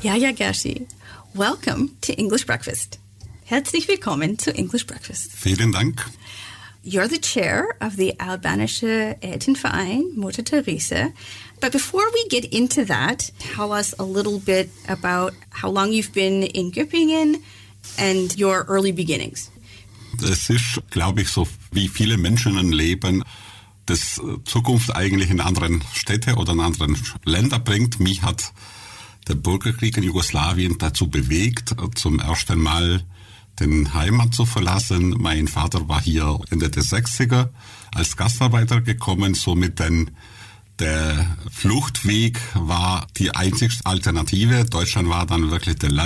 Yahya Gashi, welcome to English Breakfast. Herzlich willkommen zu English Breakfast. Vielen Dank. You're the chair of the Albanische Elternverein Mutter Teresa. But before we get into that, tell us a little bit about how long you've been in Göppingen and your early beginnings. Es ist, glaube ich, so wie viele Menschen im Leben, das Zukunft eigentlich in anderen Städte oder in anderen Länder bringt. Mich hat der Bürgerkrieg in Jugoslawien dazu bewegt, zum ersten Mal den Heimat zu verlassen. Mein Vater war hier Ende der 60er als Gastarbeiter gekommen, somit der Fluchtweg war die einzigste Alternative. Deutschland war dann wirklich der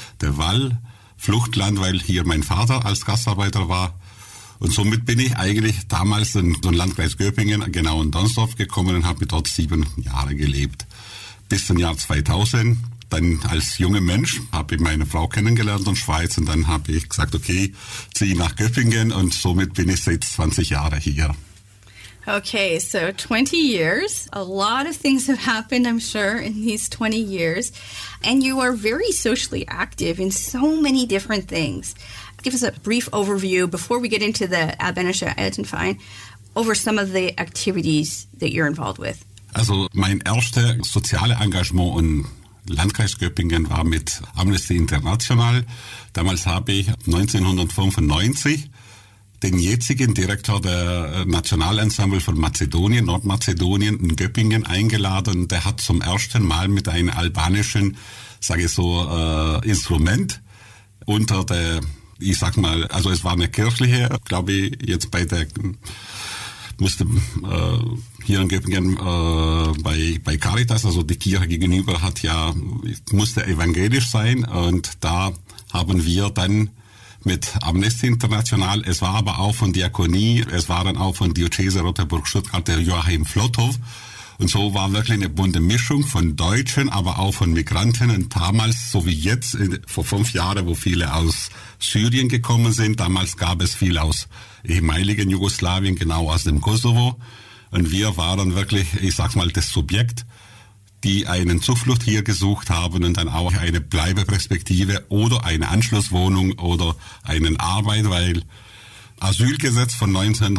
Fluchtland, weil hier mein Vater als Gastarbeiter war. Und somit bin ich eigentlich damals in den Landkreis Göppingen, genau in Donsdorf gekommen und habe dort 7 Jahre gelebt. Bis zum Jahr 2000. Dann als junger Mensch habe ich meine Frau kennengelernt in Schweiz und dann habe ich gesagt, okay, ziehe nach Göppingen und somit bin ich seit 20 Jahren hier. Okay, so 20 years. A lot of things have happened, I'm sure, in these 20 years. And you are very socially active in so many different things. Give us a brief overview before we get into the Albanische Elternverein over some of the activities that you're involved with. Also mein erstes soziales Engagement im Landkreis Göppingen war mit Amnesty International. Damals habe ich 1995 den jetzigen Direktor der Nationalensemble von Mazedonien, Nordmazedonien in Göppingen eingeladen. Der hat zum ersten Mal mit einem albanischen, Instrument unter der, also es war eine kirchliche, glaube ich, jetzt bei der musste hier in Göppingen bei Caritas, also die Kirche gegenüber musste evangelisch sein und da haben wir dann mit Amnesty International, es war aber auch von Diakonie, es waren auch von Diözese Rotenburg-Stuttgart der Joachim Flotthoff und so war wirklich eine bunte Mischung von Deutschen, aber auch von Migranten und damals, so wie jetzt, vor 5 Jahren, wo viele aus Syrien gekommen sind, damals gab es viel aus ehemaligen Jugoslawien, genau aus dem Kosovo und wir waren wirklich, das Subjekt, die einen Zuflucht hier gesucht haben und dann auch eine Bleibeperspektive oder eine Anschlusswohnung oder eine Arbeit, weil Asylgesetz von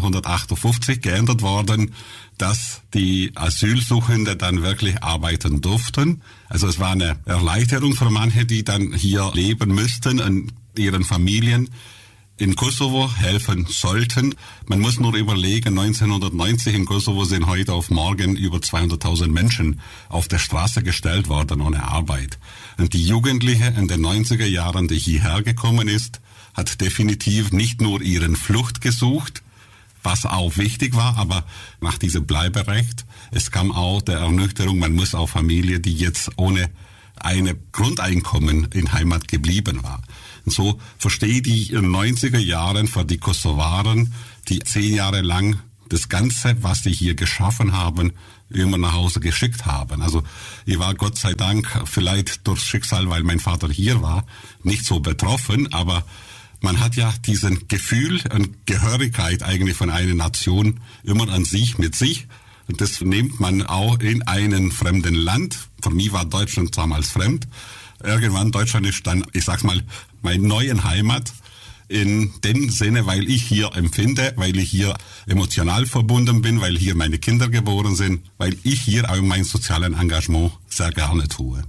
1958 geändert worden, dass die Asylsuchenden dann wirklich arbeiten durften. Also es war eine Erleichterung für manche, die dann hier leben müssten und ihren Familien in Kosovo helfen sollten. Man muss nur überlegen, 1990 in Kosovo sind heute auf morgen über 200.000 Menschen auf der Straße gestellt worden ohne Arbeit. Und die Jugendliche in den 90er Jahren, die hierher gekommen ist, hat definitiv nicht nur ihren Flucht gesucht, was auch wichtig war, aber nach diesem Bleiberecht, es kam auch der Ernüchterung, man muss auch Familie, die jetzt ohne ein Grundeinkommen in Heimat geblieben war. Und so verstehe ich die 90er Jahren für die Kosovaren, die 10 Jahre lang das Ganze, was sie hier geschaffen haben, immer nach Hause geschickt haben. Also ich war Gott sei Dank vielleicht durchs Schicksal, weil mein Vater hier war, nicht so betroffen, aber man hat ja diesen Gefühl und Gehörigkeit eigentlich von einer Nation immer an sich, mit sich. Und das nimmt man auch in einem fremden Land. Für mich war Deutschland damals fremd. Irgendwann Deutschland ist dann, meine neue Heimat in dem Sinne, weil ich hier empfinde, weil ich hier emotional verbunden bin, weil hier meine Kinder geboren sind, weil ich hier auch mein soziales Engagement sehr gerne tue.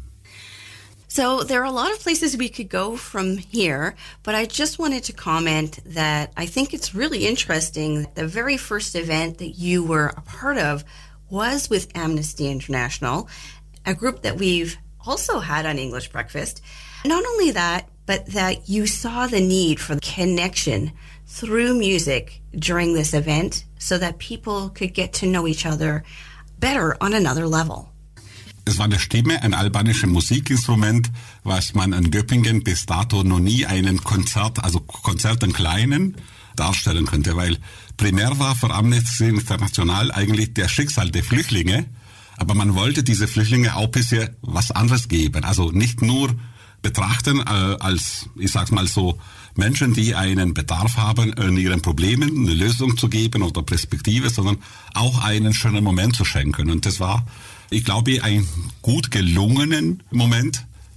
So there are a lot of places we could go from here, but I just wanted to comment that I think it's really interesting. The very first event that you were a part of was with Amnesty International, a group that we've also had on English Breakfast. Not only that, but that you saw the need for connection through music during this event so that people could get to know each other better on another level. Es war eine Stimme, ein albanisches Musikinstrument, was man in Göppingen bis dato noch nie einen Konzert in Kleinen darstellen könnte, weil primär war für Amnesty International eigentlich der Schicksal der Flüchtlinge, aber man wollte diese Flüchtlinge auch ein bisschen was anderes geben, also nicht nur betrachten als, Menschen, die einen Bedarf haben, in ihren Problemen eine Lösung zu geben oder Perspektive, sondern auch einen schönen Moment zu schenken. Und das war, ich glaube, ein gut gelungenen Moment,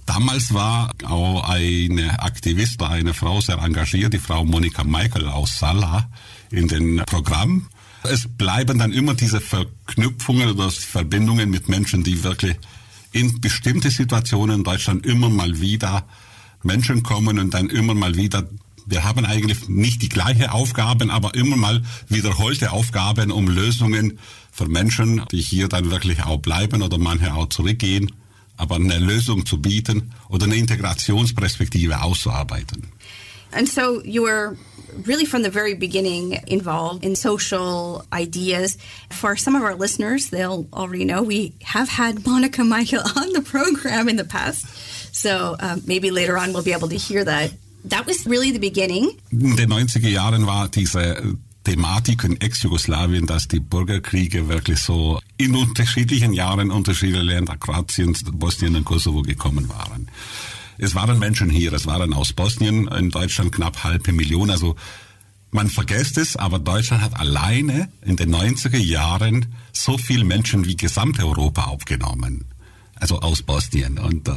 Damals war auch eine Aktivistin, eine Frau sehr engagiert, die Frau Monika Michael aus Salla in dem Programm. Es bleiben dann immer diese Verknüpfungen oder Verbindungen mit Menschen, die wirklich in bestimmte Situationen in Deutschland immer mal wieder Menschen kommen und dann immer mal wieder, wir haben eigentlich nicht die gleichen Aufgaben, aber immer mal wiederholte Aufgaben, um Lösungen für Menschen, die hier dann wirklich auch bleiben oder manche auch zurückgehen, aber eine Lösung zu bieten oder eine Integrationsperspektive auszuarbeiten. And so you were really from the very beginning involved in social ideas. For some of our listeners, they'll already know we have had Monika Michael on the program in the past. So maybe later on we'll be able to hear that. That was really the beginning. In den 90er Jahren war diese Thematik in Ex-Jugoslawien, dass die Bürgerkriege wirklich so in unterschiedlichen Jahren unterschiedliche Länder, Kroatien, Bosnien und Kosovo gekommen waren. Es waren Menschen hier, es waren aus Bosnien, in Deutschland knapp 500.000. Also man vergisst es, aber Deutschland hat alleine in den 90er Jahren so viele Menschen wie Gesamteuropa aufgenommen. Also aus Bosnien. Und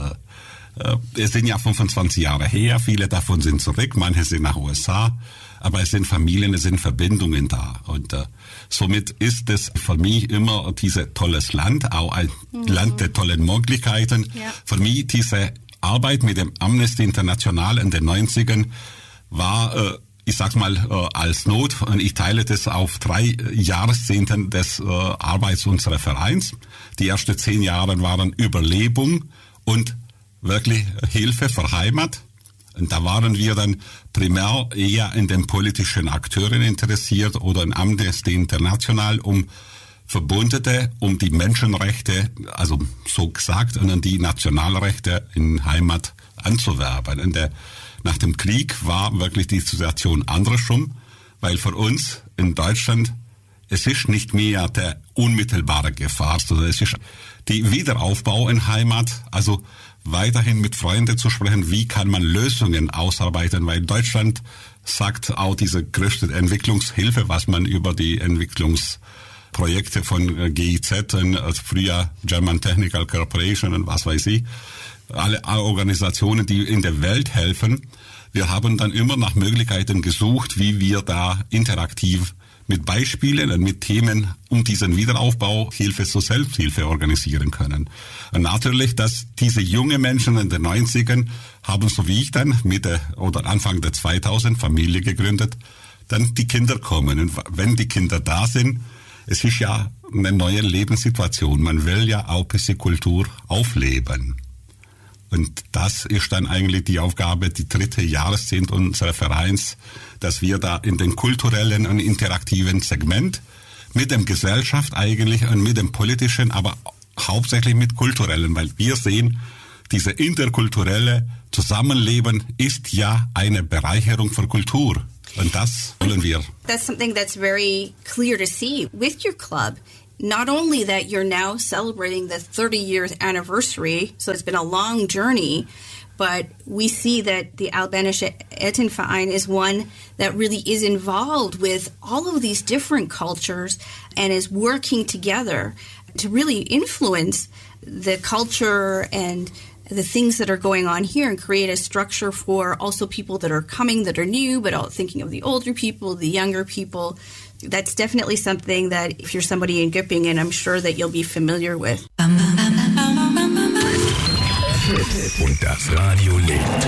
es sind ja 25 Jahre her, viele davon sind zurück, manche sind nach USA. Aber es sind Familien, es sind Verbindungen da. Und somit ist es für mich immer dieses tolles Land, auch ein Land der tollen Möglichkeiten. Ja. Für mich diese Arbeit mit dem Amnesty International in den 90ern war, ich sag's mal, als Not. Und ich teile das auf 3 Jahreszehnten des Arbeits unseres Vereins. Die ersten 10 Jahre waren Überlebung und wirklich Hilfe für Heimat. Und da waren wir dann primär eher in den politischen Akteuren interessiert oder in Amnesty International, um Verbündete, um die Menschenrechte, also so gesagt, und die Nationalrechte in Heimat anzuwerben. Und nach dem Krieg war wirklich die Situation andersrum, weil für uns in Deutschland, es ist nicht mehr der unmittelbare Gefahr, sondern es ist die Wiederaufbau in Heimat, also weiterhin mit Freunden zu sprechen, wie kann man Lösungen ausarbeiten, weil Deutschland sagt auch diese größte Entwicklungshilfe, was man über die Entwicklungsprojekte von GIZ, also früher German Technical Corporation und was weiß ich, alle Organisationen, die in der Welt helfen. Wir haben dann immer nach Möglichkeiten gesucht, wie wir da interaktiv mit Beispielen und mit Themen um diesen Wiederaufbau Hilfe zur Selbsthilfe organisieren können. Und natürlich, dass diese jungen Menschen in den 90ern haben, so wie ich dann Mitte oder Anfang der 2000 Familie gegründet, dann die Kinder kommen. Und wenn die Kinder da sind, es ist ja eine neue Lebenssituation. Man will ja auch ein bisschen Kultur aufleben. Und das ist dann eigentlich die Aufgabe, die 3. Jahreszehnt unseres Vereins, dass wir da in den kulturellen und interaktiven Segment mit dem Gesellschaft eigentlich und mit dem politischen, aber hauptsächlich mit kulturellen, weil wir sehen, diese interkulturelle Zusammenleben ist ja eine Bereicherung für Kultur. Und das wollen wir. That's something that's very clear to see with your club. Not only that you're now celebrating the 30-year anniversary, so it's been a long journey, but we see that the Albanische Ettenverein is one that really is involved with all of these different cultures and is working together to really influence the culture and the things that are going on here and create a structure for also people that are coming, that are new, but all thinking of the older people, the younger people. That's definitely something that if you're somebody in Göppingen, I'm sure that you'll be familiar with. Und das Radio lebt.